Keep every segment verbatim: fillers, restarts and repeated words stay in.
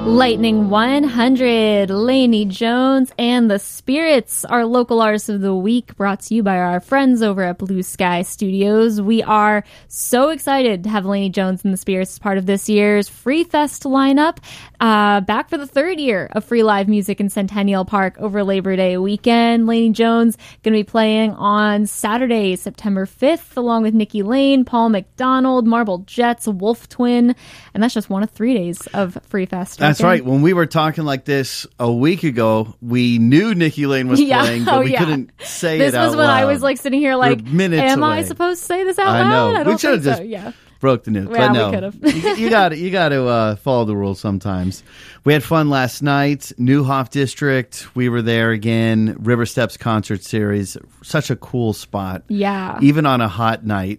Lightning one hundred, Lainey Jones and the Spirits, our local artist of the week, brought to you by our friends over at Blue Sky Studios. We are so excited to have Lainey Jones and the Spirits as part of this year's Free Fest lineup. Uh, back for the third year of free live music in Centennial Park over Labor Day weekend. Lainey Jones going to be playing on Saturday, September fifth, along with Nikki Lane, Paul McDonald, Marble Jets, Wolf Twin, and that's just one of three days of Free Fest. That's right. When we were talking like this a week ago, we knew Nikki Lane was yeah. playing, but oh, we yeah. couldn't say this it out loud. This was when I was like sitting here like, am away. I supposed to say this out I loud? know. I don't we should have think just so. Yeah. broke the news. Yeah, but no, we could have. you, you got you got to uh, follow the rules sometimes. We had fun last night. Neuhoff District. We were there again. River Steps Concert Series. Such a cool spot. Yeah. Even on a hot night.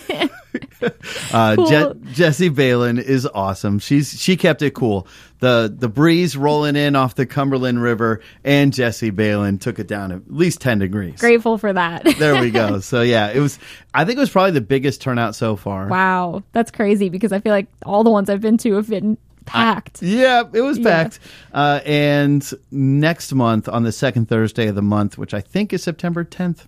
uh, cool. Je- Jessie Balin is awesome. She's she kept it cool. The the breeze rolling in off the Cumberland River, and Jessie Balin took it down at least ten degrees. Grateful for that. There we go. So yeah, it was. I think it was probably the biggest turnout so far. Wow, that's crazy because I feel like all the ones I've been to have been packed. I, yeah, it was packed. Yeah. Uh, and next month, on the second Thursday of the month, which I think is September tenth,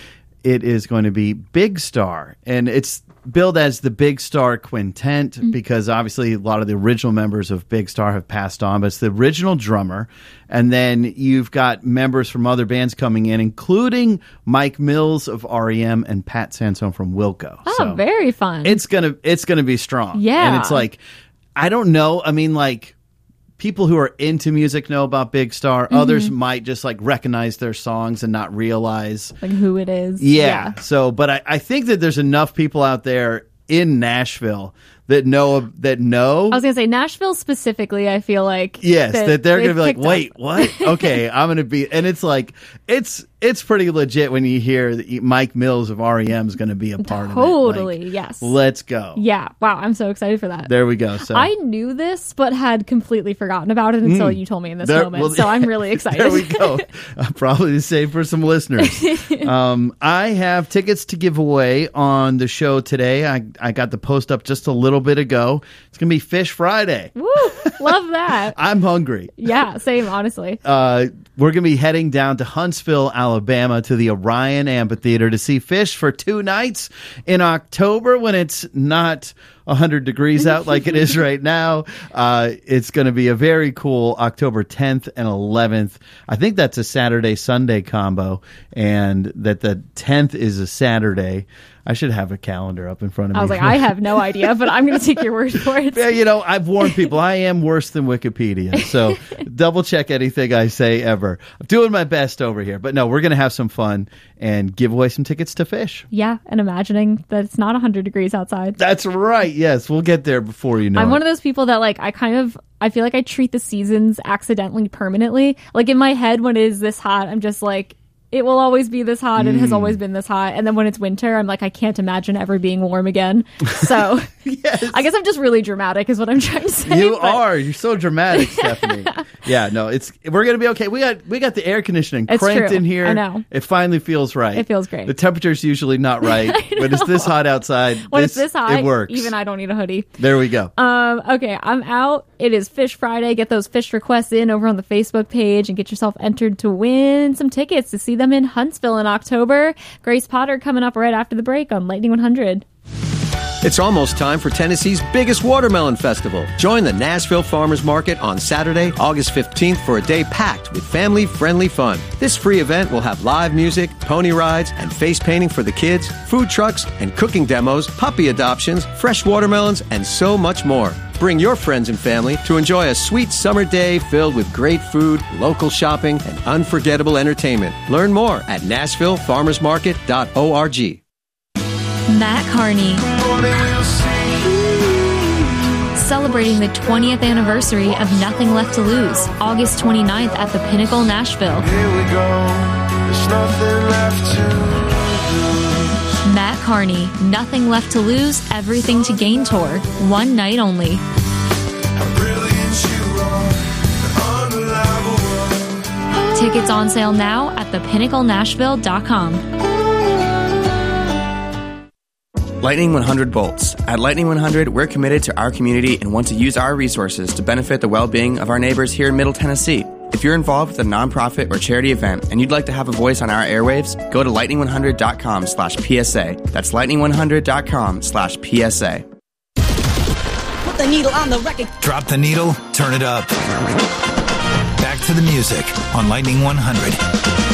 it is going to be Big Star, and it's billed as the Big Star Quintet mm-hmm. because obviously a lot of the original members of Big Star have passed on, but it's the original drummer. And then you've got members from other bands coming in, including Mike Mills of R E M and Pat Sansone from Wilco. Oh, so very fun. It's gonna it's gonna be strong. Yeah. And it's like, I don't know. I mean, like, people who are into music know about Big Star. Mm-hmm. Others might just like recognize their songs and not realize like who it is. Yeah. yeah. So, but I, I think that there's enough people out there in Nashville that know that know. I was gonna say Nashville specifically. I feel like yes, that, that they're gonna be like, wait, up. what? Okay, I'm gonna be, and it's like it's it's pretty legit when you hear that Mike Mills of R E M is gonna be a part totally, of it. Totally, like, yes. Let's go. Yeah, wow, I'm so excited for that. There we go. So I knew this, but had completely forgotten about it until mm, you told me in this there, moment. Well, so I'm really excited. There we go. uh, probably the same for some listeners. um, I have tickets to give away on the show today. I I got the post up just a little bit ago. It's going to be Fish Friday. Woo! Love that. I'm hungry. Yeah, same, honestly. Uh, we're going to be heading down to Huntsville, Alabama to the Orion Amphitheater to see Fish for two nights in October when it's not one hundred degrees out like it is right now. Uh, it's going to be a very cool October tenth and eleventh. I think that's a Saturday-Sunday combo, and that the tenth is a Saturday. I should have a calendar up in front of me. I was like, I have no idea, but I'm going to take your word for it. Yeah, you know, I've warned people I am worse than Wikipedia, so double check anything I say ever. I'm doing my best over here. But no, we're going to have some fun and give away some tickets to Fish. Yeah, and imagining that it's not one hundred degrees outside. That's right. Yes, we'll get there before you know I'm it. one of those people that, like, I kind of, I feel like I treat the seasons accidentally permanently. Like, in my head, when it is this hot, I'm just like, it will always be this hot. It mm. has always been this hot. And then when it's winter, I'm like, I can't imagine ever being warm again. So yes. I guess I'm just really dramatic is what I'm trying to say. You but... are. You're so dramatic, Stephanie. Yeah, no, it's we're going to be okay. We got we got the air conditioning it's cranked true. in here. I know. It finally feels right. It feels great. The temperature's usually not right. When it's this hot outside, when this, it's this hot, it works. Even I don't need a hoodie. There we go. Um, okay, I'm out. It is Fish Friday. Get those fish requests in over on the Facebook page and get yourself entered to win some tickets to see them in Huntsville in October. Grace Potter coming up right after the break on Lightning one hundred. It's almost time for Tennessee's biggest watermelon festival. Join the Nashville Farmers Market on Saturday, August fifteenth for a day packed with family-friendly fun. This free event will have live music, pony rides, and face painting for the kids, food trucks, and cooking demos, puppy adoptions, fresh watermelons, and so much more. Bring your friends and family to enjoy a sweet summer day filled with great food, local shopping, and unforgettable entertainment. Learn more at nashville farmers market dot org. Matt Carney, celebrating the twentieth anniversary of Nothing Left to Lose, August twenty-ninth at the Pinnacle, Nashville. Here we go. There's nothing left to lose. Matt Carney, Nothing Left to Lose, Everything to Gain Tour, one night only. Tickets on sale now at the pinnacle nashville dot com. Lightning one hundred Bolts. At Lightning one hundred, we're committed to our community and want to use our resources to benefit the well-being of our neighbors here in Middle Tennessee. If you're involved with a nonprofit or charity event and you'd like to have a voice on our airwaves, go to lightning one hundred dot com slash P S A. That's lightning one hundred dot com slash P S A. Put the needle on the record. Drop the needle, turn it up. Back to the music on Lightning one hundred.